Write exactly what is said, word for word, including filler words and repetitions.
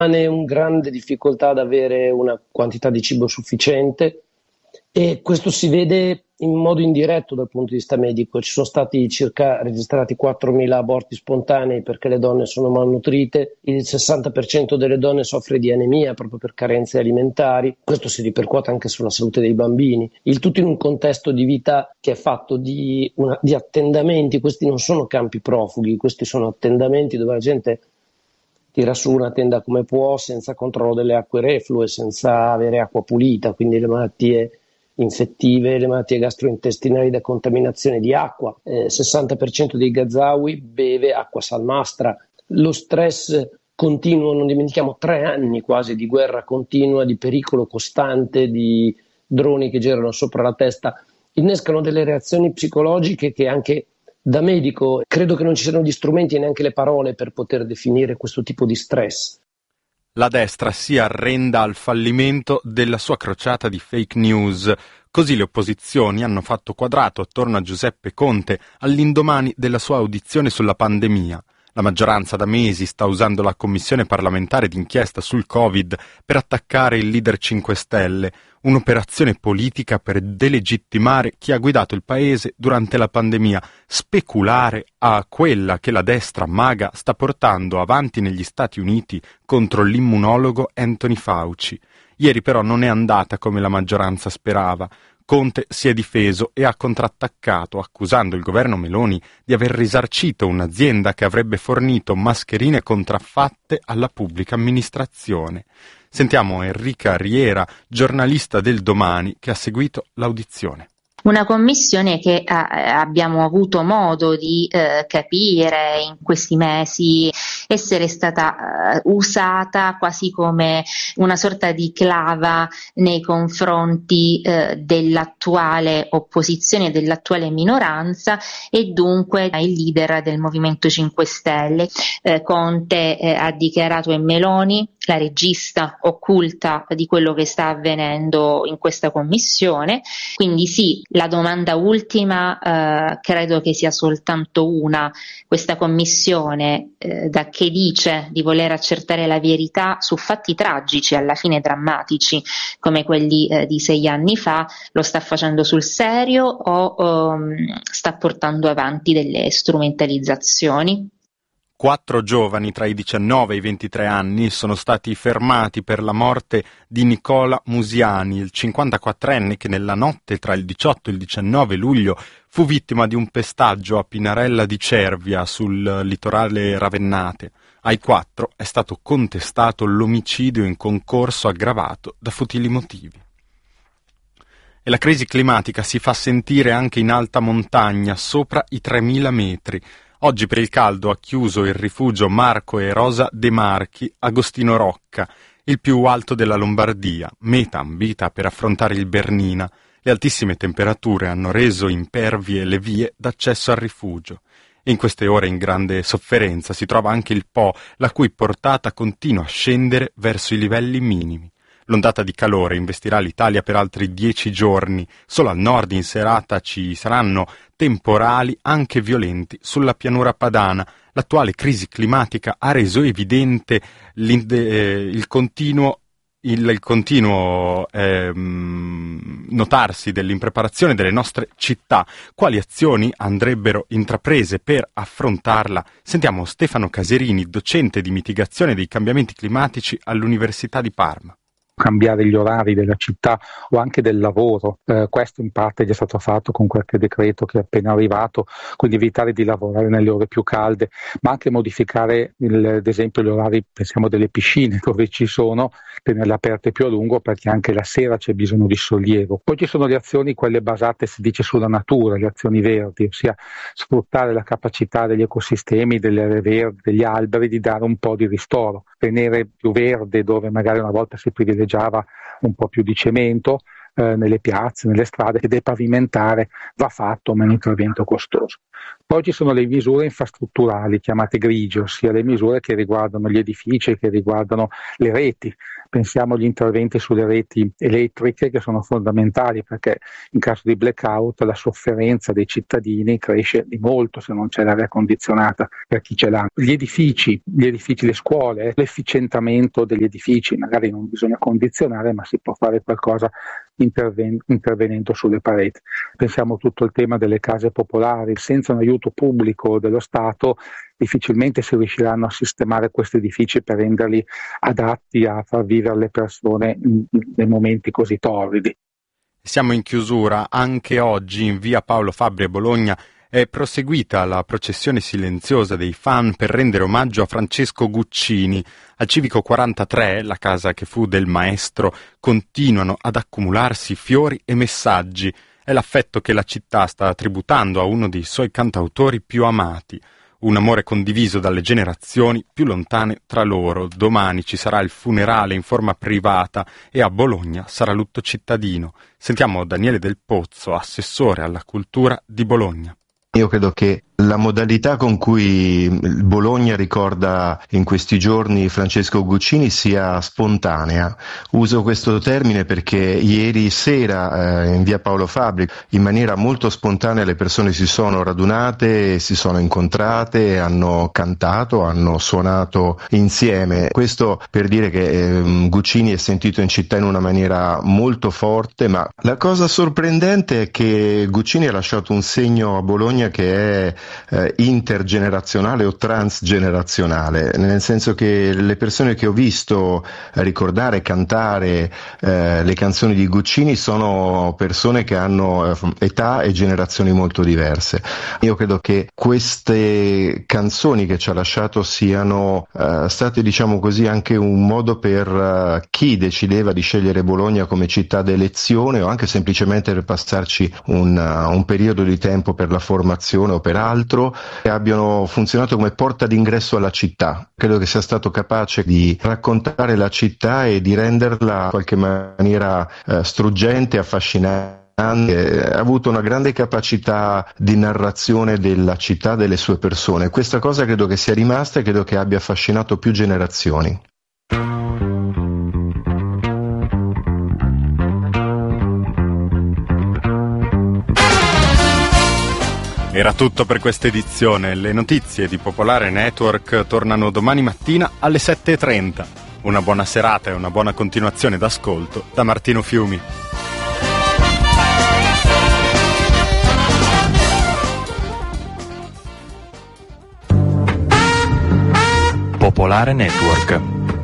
un grande difficoltà ad avere una quantità di cibo sufficiente, e questo si vede in modo indiretto dal punto di vista medico. Ci sono stati circa registrati quattromila aborti spontanei perché le donne sono malnutrite, il sessanta per cento delle donne soffre di anemia proprio per carenze alimentari, questo si ripercuote anche sulla salute dei bambini, il tutto in un contesto di vita che è fatto di, una, di attendamenti. Questi non sono campi profughi, questi sono attendamenti dove la gente tira su una tenda come può, senza controllo delle acque reflue, senza avere acqua pulita, quindi le malattie infettive, le malattie gastrointestinali da contaminazione di acqua. Eh, sessanta per cento dei Gazawi beve acqua salmastra. Lo stress continuo, non dimentichiamo tre anni quasi di guerra continua, di pericolo costante, di droni che girano sopra la testa, innescano delle reazioni psicologiche che anche da medico credo che non ci siano gli strumenti e neanche le parole per poter definire questo tipo di stress. La destra si arrenda al fallimento della sua crociata di fake news. Così le opposizioni hanno fatto quadrato attorno a Giuseppe Conte all'indomani della sua audizione sulla pandemia. La maggioranza da mesi sta usando la commissione parlamentare d'inchiesta sul Covid per attaccare il leader cinque Stelle, un'operazione politica per delegittimare chi ha guidato il paese durante la pandemia, speculare a quella che la destra maga sta portando avanti negli Stati Uniti contro l'immunologo Anthony Fauci. Ieri però non è andata come la maggioranza sperava. Conte si è difeso e ha contrattaccato, accusando il governo Meloni di aver risarcito un'azienda che avrebbe fornito mascherine contraffatte alla pubblica amministrazione. Sentiamo Enrica Riera, giornalista del Domani, che ha seguito l'audizione. Una commissione che eh, abbiamo avuto modo di eh, capire in questi mesi essere stata eh, usata quasi come una sorta di clava nei confronti eh, dell'attuale opposizione, dell'attuale minoranza e dunque il leader del Movimento cinque Stelle. Eh, Conte eh, ha dichiarato è Meloni la regista occulta di quello che sta avvenendo in questa commissione, quindi sì, la domanda ultima eh, credo che sia soltanto una: questa commissione eh, da che dice di voler accertare la verità su fatti tragici, alla fine drammatici come quelli eh, di sei anni fa, lo sta facendo sul serio o um, sta portando avanti delle strumentalizzazioni? Quattro giovani tra i diciannove e i ventitré anni sono stati fermati per la morte di Nicola Musiani, il cinquantaquattrenne che nella notte tra il diciotto e il diciannove luglio fu vittima di un pestaggio a Pinarella di Cervia sul litorale ravennate. Ai quattro è stato contestato l'omicidio in concorso aggravato da futili motivi. E la crisi climatica si fa sentire anche in alta montagna, sopra i tremila metri. Oggi per il caldo ha chiuso il rifugio Marco e Rosa De Marchi, Agostino Rocca, il più alto della Lombardia, meta ambita per affrontare il Bernina. Le altissime temperature hanno reso impervie le vie d'accesso al rifugio. E in queste ore in grande sofferenza si trova anche il Po, la cui portata continua a scendere verso i livelli minimi. L'ondata di calore investirà l'Italia per altri dieci giorni. Solo al nord in serata ci saranno temporali anche violenti sulla pianura padana. L'attuale crisi climatica ha reso evidente eh, il continuo il, il continuo ehm, notarsi dell'impreparazione delle nostre città. Quali azioni andrebbero intraprese per affrontarla? Sentiamo Stefano Caserini, docente di mitigazione dei cambiamenti climatici all'Università di Parma. Cambiare gli orari della città o anche del lavoro, eh, questo in parte è già stato fatto con qualche decreto che è appena arrivato, quindi evitare di lavorare nelle ore più calde, ma anche modificare il, ad esempio gli orari, pensiamo delle piscine dove ci sono, tenerle aperte più a lungo perché anche la sera c'è bisogno di sollievo. Poi ci sono le azioni, quelle basate si dice sulla natura, le azioni verdi, ossia sfruttare la capacità degli ecosistemi, delle aree verdi, degli alberi di dare un po' di ristoro, tenere più verde dove magari una volta si privilegiava un po' più di cemento, eh, nelle piazze, nelle strade, che depavimentare va fatto, ma è un intervento costoso. Poi ci sono le misure infrastrutturali chiamate grigi, ossia le misure che riguardano gli edifici, che riguardano le reti. Pensiamo agli interventi sulle reti elettriche, che sono fondamentali, perché in caso di blackout la sofferenza dei cittadini cresce di molto se non c'è l'aria condizionata per chi ce l'ha. Gli edifici, gli edifici, le scuole, l'efficientamento degli edifici, magari non bisogna condizionare, ma si può fare qualcosa interven- intervenendo sulle pareti. Pensiamo a tutto il tema delle case popolari. Senza un aiuto pubblico dello Stato difficilmente si riusciranno a sistemare questi edifici per renderli adatti a far vivere le persone in, in momenti così torridi. Siamo in chiusura. Anche oggi in via Paolo Fabbri a Bologna è proseguita la processione silenziosa dei fan per rendere omaggio a Francesco Guccini. Al Civico quarantatré, la casa che fu del maestro, continuano ad accumularsi fiori e messaggi. È l'affetto che la città sta tributando a uno dei suoi cantautori più amati. Un amore condiviso dalle generazioni più lontane tra loro. Domani ci sarà il funerale in forma privata e a Bologna sarà lutto cittadino. Sentiamo Daniele Del Pozzo, assessore alla cultura di Bologna. Io credo che la modalità con cui Bologna ricorda in questi giorni Francesco Guccini sia spontanea. Uso questo termine perché ieri sera eh, in via Paolo Fabbri in maniera molto spontanea le persone si sono radunate, si sono incontrate, hanno cantato, hanno suonato insieme. Questo per dire che eh, Guccini è sentito in città in una maniera molto forte, ma la cosa sorprendente è che Guccini ha lasciato un segno a Bologna che è Eh, intergenerazionale o transgenerazionale, nel senso che le persone che ho visto ricordare e cantare eh, le canzoni di Guccini sono persone che hanno eh, età e generazioni molto diverse. Io credo che queste canzoni che ci ha lasciato siano eh, state, diciamo così, anche un modo per eh, chi decideva di scegliere Bologna come città d'elezione o anche semplicemente per passarci un, uh, un periodo di tempo per la formazione o per altro, che abbiano funzionato come porta d'ingresso alla città. Credo che sia stato capace di raccontare la città e di renderla in qualche maniera eh, struggente, affascinante. Ha avuto una grande capacità di narrazione della città, delle sue persone. Questa cosa credo che sia rimasta e credo che abbia affascinato più generazioni. Era tutto per questa edizione. Le notizie di Popolare Network tornano domani mattina alle sette e trenta. Una buona serata e una buona continuazione d'ascolto da Martino Fiumi. Popolare Network.